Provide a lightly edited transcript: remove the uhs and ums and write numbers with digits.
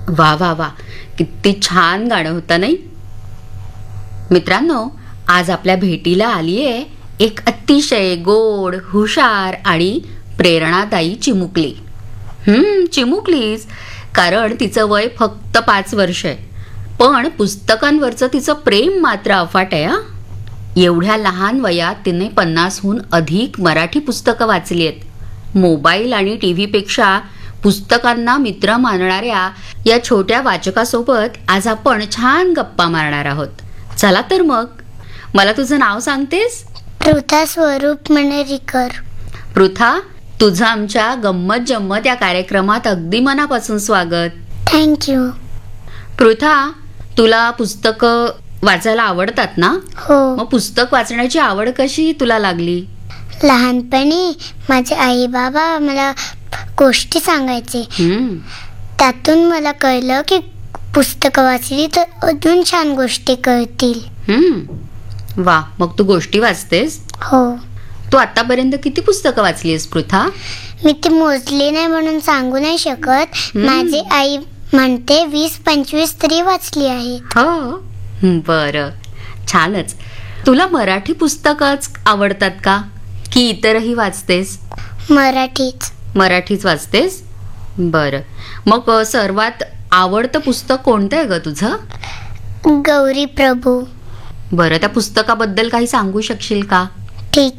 वा वा वा, किती छान गाणं होतं नाही. मित्रांनो, आज आपल्या भेटीला आलीये एक अतिशय गोड, हुशार आणि प्रेरणादायी चिमुकली. चिमुकलीच, कारण तिचं वय फक्त 5 वर्ष आहे. पण पुस्तकांवरचं तिचं प्रेम मात्र अफाट आहे. एवढ्या लहान वयात तिने 50हून अधिक मराठी पुस्तकं वाचली आहेत. मोबाईल आणि टीव्हीपेक्षा पुस्तकांना मित्र मानणाऱ्या या छोट्या वाचकासोबत आज आपण छान गप्पा मारणार आहोत. चला तर मग, मला तुझं नाव सांगतेस? पृथा स्वरूप मनेरीकर. पृथा, तुझं आमच्या गंमत जम्मत या कार्यक्रमात अगदी मनापासून स्वागत. थँक्यू. पृथा, तुला पुस्तकं वाचायला आवडतात ना? हो. मग पुस्तक वाचण्याची आवड कशी तुला लागली? लहानपणी माझे आई बाबा मला गोष्टी सांगायचे. त्यातून मला कळलं की पुस्तकं वाचली तर अजून छान गोष्टी कळतील. वा, मग तू गोष्टी वाचतेस? हो. तू आतापर्यंत किती पुस्तकं वाचलीस पृथा? मी ती मोजली नाही म्हणून सांगू नाही शकत. माझी आई म्हणते 20-25 तरी वाचली आहे. हो, बरं, छानच. तुला मराठी पुस्तकच आवडतात का, की इतरही वाचतेस? मराठीच वाचतेस? बरं, मग सर्वात आवडतं पुस्तक कोणतं आहे ग तुझं? गौरी प्रभू. बरं, त्या पुस्तकाबद्दल काही सांगू शकशील का?